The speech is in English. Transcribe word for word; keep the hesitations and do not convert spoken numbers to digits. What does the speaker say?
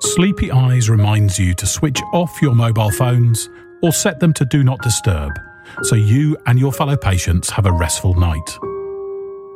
Sleepy Eyes reminds you to switch off your mobile phones or set them to Do Not Disturb, so you and your fellow patients have a restful night.